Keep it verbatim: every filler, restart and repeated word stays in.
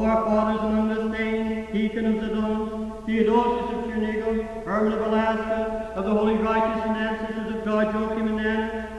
our fathers among the saints, Deacon of Zidon, Theodosius of Chernigold, Herman of Alaska, of the holy righteous and ancestors of George Joachim and Anna,